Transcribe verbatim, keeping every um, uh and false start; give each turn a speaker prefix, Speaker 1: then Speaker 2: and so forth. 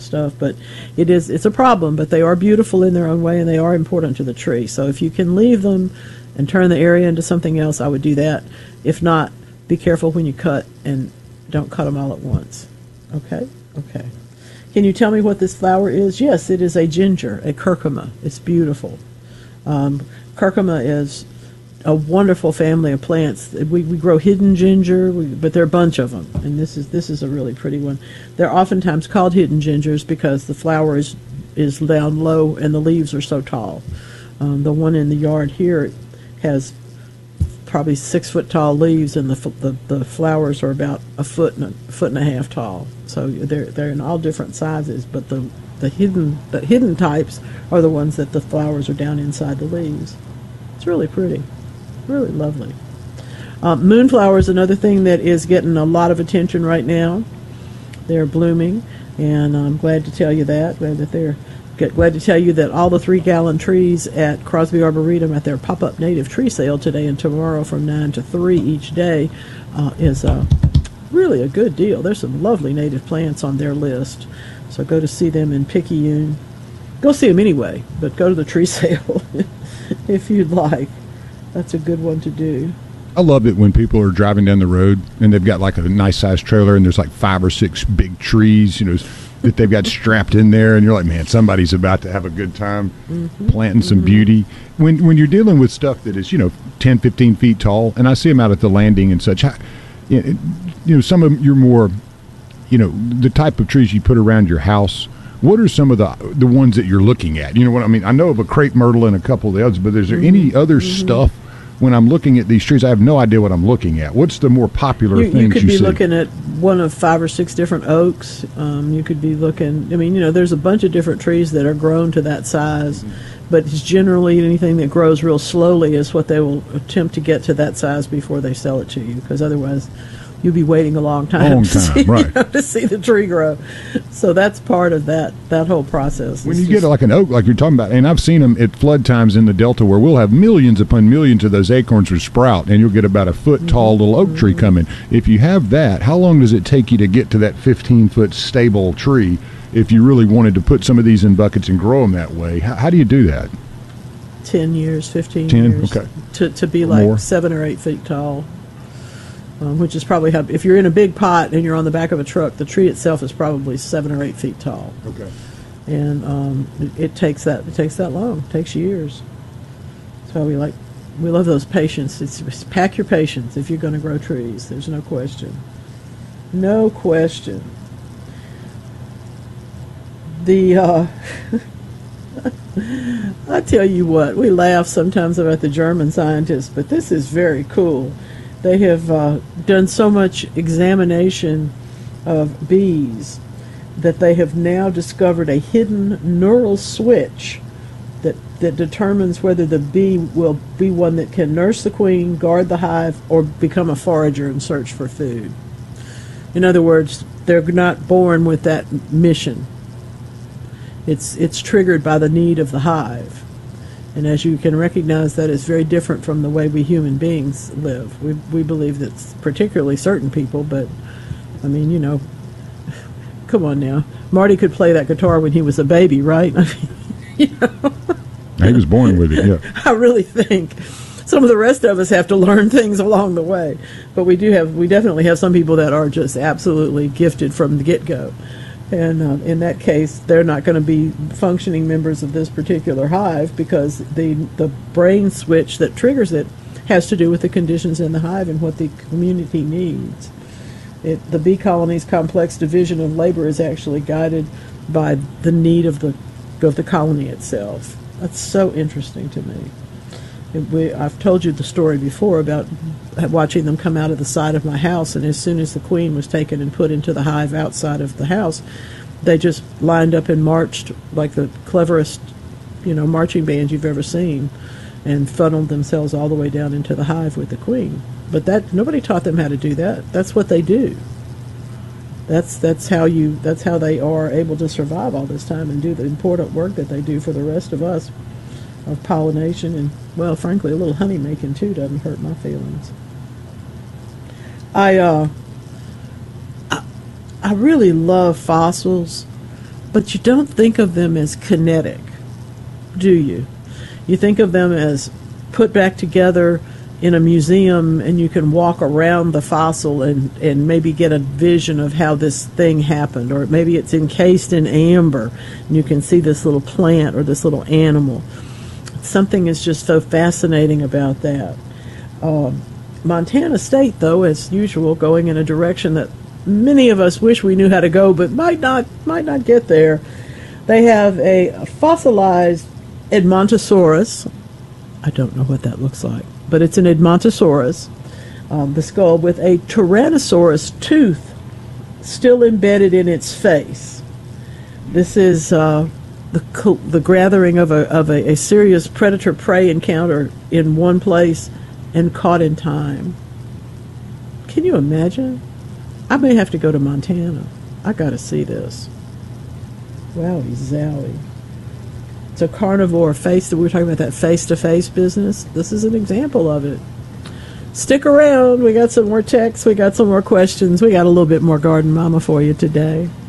Speaker 1: stuff. But it is it's a problem. But they are beautiful in their own way, and they are important to the tree. So if you can leave them and turn the area into something else, I would do that. If not, be careful when you cut, and don't cut them all at once. Okay? Okay. Can you tell me what this flower is? Yes, it is a ginger, a curcuma. It's beautiful. Um, curcuma is a wonderful family of plants. We, we grow hidden ginger, we, but there are a bunch of them, and this is this is a really pretty one. They're oftentimes called hidden gingers because the flower is, is down low and the leaves are so tall. Um, the one in the yard here has probably six foot tall leaves, and the, the the flowers are about a foot and a foot and a half tall. So they're they're in all different sizes, but the the hidden the hidden types are the ones that the flowers are down inside the leaves. It's really pretty, really lovely. Uh, moonflower is another thing that is getting a lot of attention right now. They're blooming, and I'm glad to tell you that. Glad that they're Get, glad to tell you that all the three-gallon trees at Crosby Arboretum at their pop-up native tree sale today and tomorrow from nine to three each day uh, is uh, really a good deal. There's some lovely native plants on their list. So go to see them in Picayune. Go see them anyway, but go to the tree sale if you'd like. That's a good one to do.
Speaker 2: I love it when people are driving down the road and they've got like a nice-sized trailer and there's like five or six big trees, you know, that they've got strapped in there, and you're like, man, somebody's about to have a good time mm-hmm. planting some mm-hmm. beauty. When when you're dealing with stuff that is, you know, ten, fifteen feet tall, and I see them out at the landing and such, you know, some of your more, you know, the type of trees you put around your house, what are some of the the ones that you're looking at? You know what I mean? I know of a crepe myrtle and a couple of the others, but is there mm-hmm. any other mm-hmm. stuff? When I'm looking at these trees, I have no idea what I'm looking at. What's the more popular
Speaker 1: you,
Speaker 2: things you see?
Speaker 1: You could be looking at one of five or six different oaks. Um, you could be looking, I mean, you know, there's a bunch of different trees that are grown to that size, mm-hmm. but it's generally anything that grows real slowly is what they will attempt to get to that size before they sell it to you, because otherwise you'll be waiting a long time,
Speaker 2: long
Speaker 1: to,
Speaker 2: time
Speaker 1: see,
Speaker 2: right.
Speaker 1: you know, to see the tree grow. So that's part of that that whole process.
Speaker 2: When
Speaker 1: it's
Speaker 2: you get like an oak, like you're talking about, and I've seen them at flood times in the Delta where we'll have millions upon millions of those acorns will sprout, and you'll get about a foot tall mm-hmm. little oak tree
Speaker 1: mm-hmm.
Speaker 2: coming. If you have that, how long does it take you to get to that fifteen foot stable tree if you really wanted to put some of these in buckets and grow them that way? How, how do you do that?
Speaker 1: Ten years, fifteen
Speaker 2: Ten?
Speaker 1: years.
Speaker 2: Okay.
Speaker 1: To, to be like
Speaker 2: More.
Speaker 1: seven or eight feet tall. Um, which is probably how, if you're in a big pot and you're on the back of a truck, the tree itself is probably seven or eight feet tall.
Speaker 2: Okay.
Speaker 1: And um, it, it takes that it takes that long. It takes years. That's why we like we love those patience. It's, it's pack your patience if you're going to grow trees. There's no question. No question. The uh, I tell you what, we laugh sometimes about the German scientists, but this is very cool. They have uh, done so much examination of bees that they have now discovered a hidden neural switch that, that determines whether the bee will be one that can nurse the queen, guard the hive, or become a forager and search for food. In other words, they're not born with that mission. It's, it's triggered by the need of the hive. And as you can recognize, that is very different from the way we human beings live. We we believe that particularly certain people, but, I mean, you know, come on now. Marty could play that guitar when he was a baby, right? I mean, you know.
Speaker 2: He was born with it, yeah.
Speaker 1: I really think some of the rest of us have to learn things along the way. But we do have, we definitely have some people that are just absolutely gifted from the get-go. And uh, in that case, they're not going to be functioning members of this particular hive because the the brain switch that triggers it has to do with the conditions in the hive and what the community needs. It, the bee colony's complex division of labor is actually guided by the need of the of the colony itself. That's so interesting to me. It, we, I've told you the story before about watching them come out of the side of my house, and as soon as the queen was taken and put into the hive outside of the house, they just lined up and marched like the cleverest, you know, marching band you've ever seen, and funneled themselves all the way down into the hive with the queen. But that nobody taught them how to do that. That's what they do. That's that's how you that's how they are able to survive all this time and do the important work that they do for the rest of us, of pollination and, well, frankly, a little honey making too doesn't hurt my feelings. I uh, I, I really love fossils, but you don't think of them as kinetic, do you? You think of them as put back together in a museum, and you can walk around the fossil and, and maybe get a vision of how this thing happened, or maybe it's encased in amber and you can see this little plant or this little animal. Something is just so fascinating about that. Uh, Montana State, though, as usual, going in a direction that many of us wish we knew how to go, but might not might not get there. They have a fossilized Edmontosaurus. I don't know what that looks like, but it's an Edmontosaurus, um, the skull with a Tyrannosaurus tooth still embedded in its face. This is uh, the the gathering of a of a, a serious predator-prey encounter in one place and caught in time. Can you imagine? I may have to go to Montana. I got to see this. Wowie zowie. It's a carnivore face. We were talking about that face-to-face business. This is an example of it. Stick around. We got some more texts. We got some more questions. We got a little bit more Garden Mama for you today.